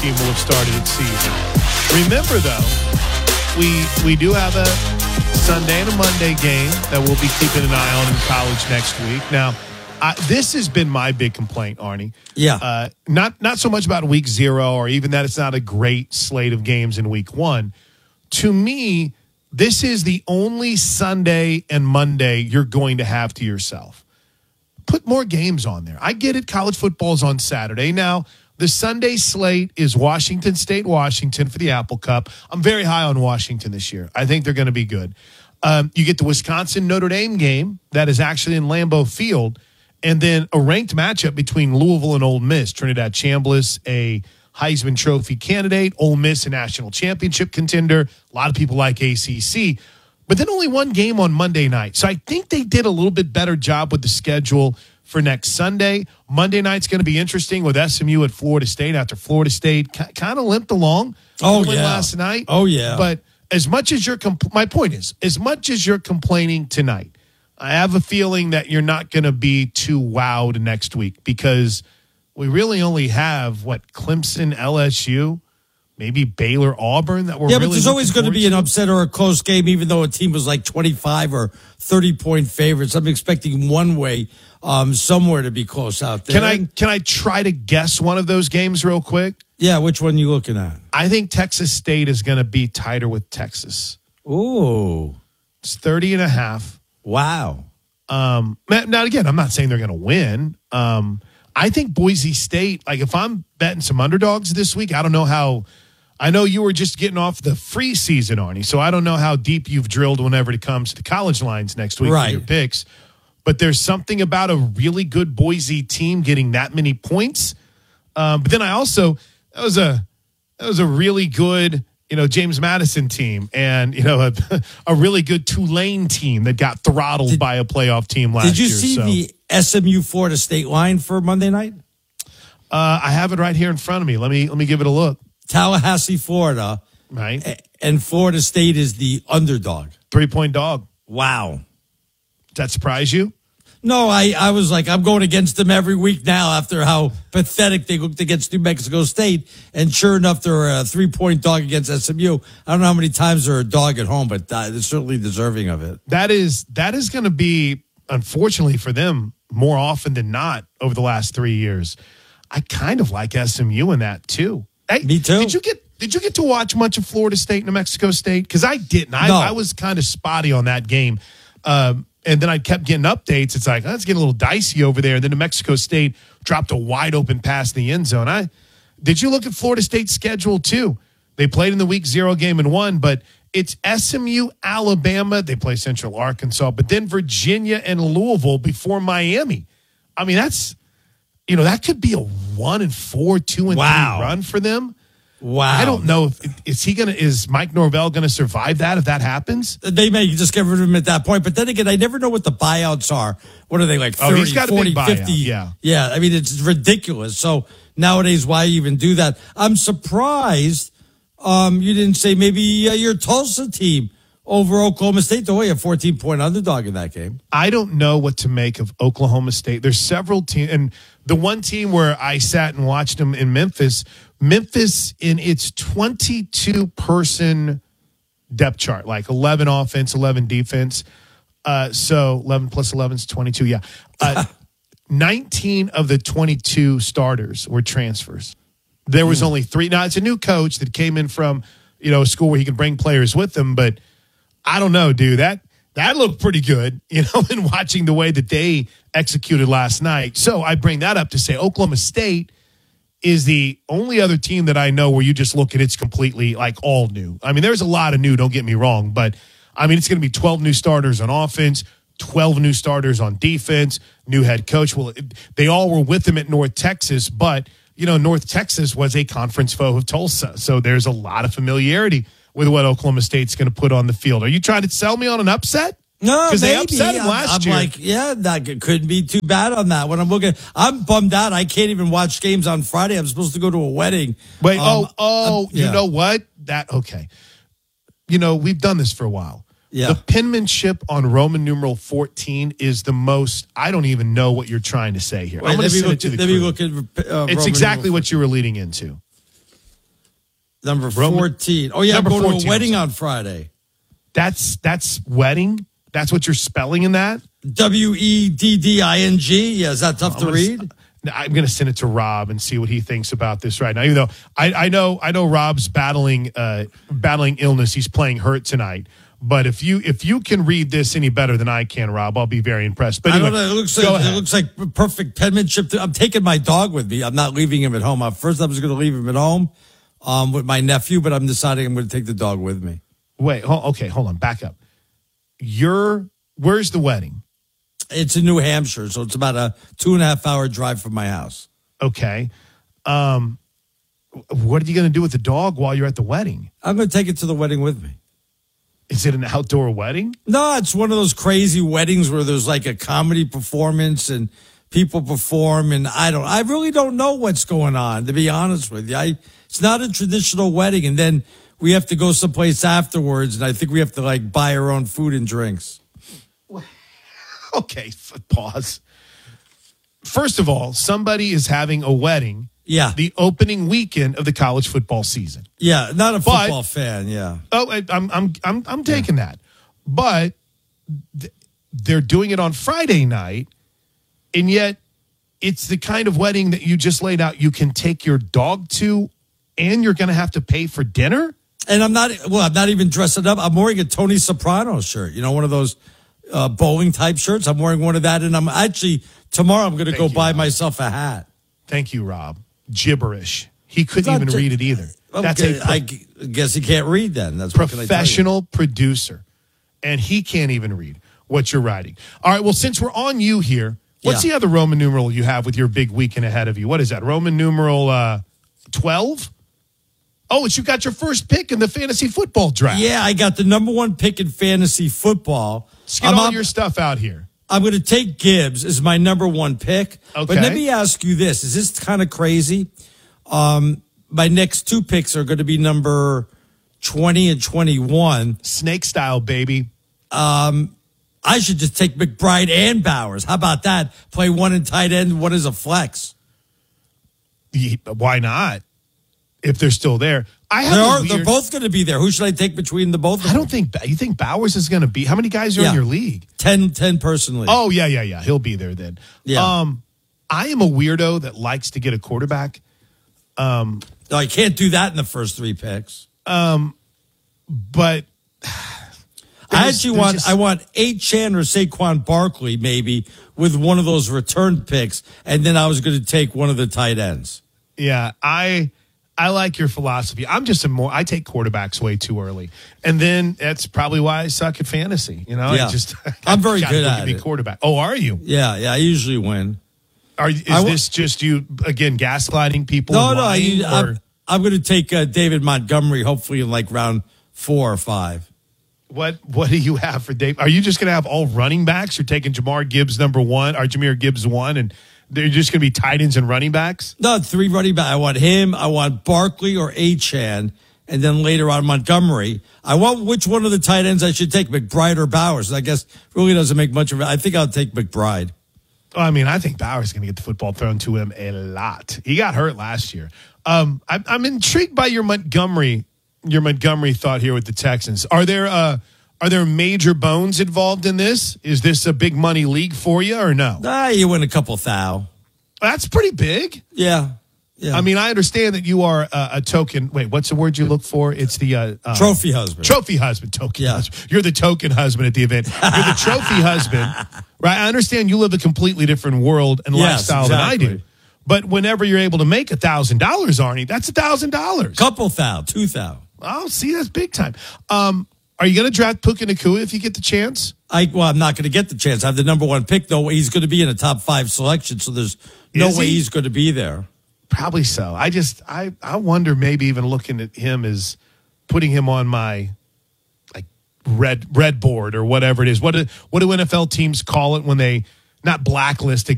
team will have started its season. Remember, though, we do have a Sunday and a Monday game that we'll be keeping an eye on in college next week. Now, this has been my big complaint, Arnie. Yeah. Not so much about week 0 or even that it's not a great slate of games in week 1. To me, this is the only Sunday and Monday you're going to have to yourself. Put more games on there. I get it. College football's on Saturday. Now, the Sunday slate is Washington State, Washington for the Apple Cup. I'm very high on Washington this year. I think they're going to be good. You get the Wisconsin-Notre Dame game that is actually in Lambeau Field, and then a ranked matchup between Louisville and Ole Miss. Trinidad Chambliss, a Heisman Trophy candidate. Ole Miss, a national championship contender. A lot of people like ACC. But then only one game on Monday night. So I think they did a little bit better job with the schedule for next Sunday. Monday night's going to be interesting with SMU at Florida State after Florida State kind of limped along last night. Oh, yeah. But as much as my point is, as much as you're complaining tonight, I have a feeling that you're not going to be too wowed next week because we really only have, Clemson, LSU, maybe Baylor, Auburn that we're really but there's always going to be an upset or a close game, even though a team was like 25 or 30-point favorites. I'm expecting one way somewhere to be close out there. Can I try to guess one of those games real quick? Yeah, which one are you looking at? I think Texas State is going to be tighter with Texas. Ooh. It's 30.5. Wow. Now, again, I'm not saying they're going to win. I think Boise State, if I'm betting some underdogs this week, I don't know how. I know you were just getting off the free season, Arnie, so I don't know how deep you've drilled whenever it comes to the college lines next week for your picks. But there's something about a really good Boise team getting that many points. But then I also that was a really good James Madison team and a really good Tulane team that got throttled by a playoff team last year. Did you see the SMU Florida State line for Monday night? I have it right here in front of me. Let me give it a look. Tallahassee, Florida. Right. And Florida State is the underdog. 3-point dog. Wow. Does that surprise you? No, I was like, I'm going against them every week now after how pathetic they looked against New Mexico State. And sure enough, they're a 3-point dog against SMU. I don't know how many times they're a dog at home, but they're certainly deserving of it. That is going to be, unfortunately for them, more often than not over the last 3 years. I kind of like SMU in that too. Hey, me too. Did you get to watch much of Florida State, New Mexico State? Because I didn't. No. I was kind of spotty on that game. And then I kept getting updates. It's like, it's getting a little dicey over there. And then New Mexico State dropped a wide open pass in the end zone. Did you look at Florida State's schedule too? They played in the week 0 game and won, but it's SMU, Alabama. They play Central Arkansas, but then Virginia and Louisville before Miami. I mean, that's, that could be a 1-4, 2-3 run for them. Wow. I don't know is Mike Norvell going to survive that if that happens? They may just get rid of him at that point. But then again, I never know what the buyouts are. What are they like 30, he's got 40, a big 50? Yeah. Yeah. I mean, it's ridiculous. So nowadays, why even do that? I'm surprised you didn't say maybe your Tulsa team over Oklahoma State. Though, a 14-point underdog in that game. I don't know what to make of Oklahoma State. There's several teams. And the one team where I sat and watched them in Memphis in its 22-person depth chart, like 11 offense, 11 defense. So 11 plus 11 is 22. Yeah. 19 of the 22 starters were transfers. There was only 3. Now, it's a new coach that came in from, a school where he can bring players with him. But I don't know, dude. That looked pretty good, in watching the way that they executed last night. So I bring that up to say Oklahoma State is the only other team that I know where you just look at it's completely like all new. I mean, there's a lot of new, don't get me wrong, but I mean, it's going to be 12 new starters on offense, 12 new starters on defense, new head coach. Well, they all were with him at North Texas, but, North Texas was a conference foe of Tulsa. So there's a lot of familiarity with what Oklahoma State's going to put on the field. Are you trying to sell me on an upset? No, because they upset him last year. I'm like, that couldn't be too bad on that. When I'm bummed out. I can't even watch games on Friday. I'm supposed to go to a wedding. Wait, you know what? Okay. We've done this for a while. Yeah. The penmanship on Roman numeral 14 is the most. I don't even know what you're trying to say here. Wait, I'm going to send it to the crew. Look at it's exactly what you were leading into. Number Roman- 14. Oh, yeah, I'm Number going 14, to a I'm wedding sorry. on Friday. That's wedding? That's what you're spelling in that? Wedding. Yeah, is that tough to read? I'm going to send it to Rob and see what he thinks about this right now. Even though I know Rob's battling illness, he's playing hurt tonight. But if you can read this any better than I can, Rob, I'll be very impressed. But anyway, I don't know. go It ahead. looks like perfect penmanship. I'm taking my dog with me. I'm not leaving him at home. First, I was going to leave him at home with my nephew, but I'm deciding I'm going to take the dog with me. Wait, hold on, back up. Where's the wedding? It's in New Hampshire, so it's about a 2.5 hour drive from my house. Okay. What are you going to do with the dog while you're at the wedding? I'm going to take it to the wedding with me. Is it an outdoor wedding? No, it's one of those crazy weddings where there's like a comedy performance and people perform, and I really don't know what's going on, to be honest with you. It's not a traditional wedding, and then we have to go someplace afterwards, and I think we have to like buy our own food and drinks. Okay, pause. First of all, somebody is having a wedding. Yeah. The opening weekend of the college football season. Yeah, not a football fan, yeah. Oh, I'm taking that, but they're doing it on Friday night, and yet it's the kind of wedding that you just laid out. You can take your dog to, and you're going to have to pay for dinner. And I'm not even dressing up. I'm wearing a Tony Soprano shirt, one of those bowling type shirts. I'm wearing one of that, and I'm actually tomorrow I'm going to go buy myself a hat. Thank you, Rob. Gibberish. He couldn't even read it either. That's I guess he can't read then. That's professional producer, and he can't even read what you're writing. All right, well, since we're on you here, what's the other Roman numeral you have with your big weekend ahead of you? What is that? Roman numeral 12? Oh, you got your first pick in the fantasy football draft. Yeah, I got the number 1 pick in fantasy football. Let's get all your stuff out here. I'm going to take Gibbs as my number 1 pick. Okay. But let me ask you this. Is this kind of crazy? My next 2 picks are going to be number 20 and 21. Snake style, baby. I should just take McBride and Bowers. How about that? Play one in tight end, one as a flex. Why not? If they're still there. They're both going to be there. Who should I take between the both of them? I don't think you think Bowers is going to be. How many guys are in your league? 10 personally. Oh, yeah. He'll be there then. Yeah. I am a weirdo that likes to get a quarterback. No, I can't do that in the first 3 picks. But I want Chan or Saquon Barkley maybe with one of those return picks, and then I was going to take one of the tight ends. Yeah, I like your philosophy. I take quarterbacks way too early. And then that's probably why I suck at fantasy. Yeah. I'm very good at it. Quarterback. Oh, are you? Yeah, I usually win. Is this just you, again, gaslighting people? No, I'm going to take David Montgomery, hopefully in like round 4 or 5. What do you have for Dave? Are you just going to have all running backs? You're taking Jahmyr Gibbs Jahmyr Gibbs 1, and they're just going to be tight ends and running backs? No, 3 running backs. I want him. I want Barkley or Chan, and then later on Montgomery. I want which one of the tight ends I should take, McBride or Bowers. I guess really doesn't make much of it. I think I'll take McBride. I mean, I think Bowers is going to get the football thrown to him a lot. He got hurt last year. I'm intrigued by your Montgomery thought here with the Texans. Are there major bones involved in this? Is this a big money league for you or no? You win a couple thou. That's pretty big. Yeah. I mean, I understand that you are a token. Wait, what's the word you look for? It's the trophy husband. Trophy husband. Husband. You're the token husband at the event. You're the trophy husband, right? I understand you live a completely different world and lifestyle than I do. But whenever you're able to make $1,000, Arnie, that's $1,000. Couple thou, 2 thou. Oh, see, that's big time. Are you going to draft Puka Nacua if you get the chance? I'm not going to get the chance. I have the number 1 pick, though. He's going to be in a top 5 selection, so there's no way he's going to be there. Probably so. I wonder maybe even looking at him as putting him on my like red board or whatever it is. What do NFL teams call it when they not blacklist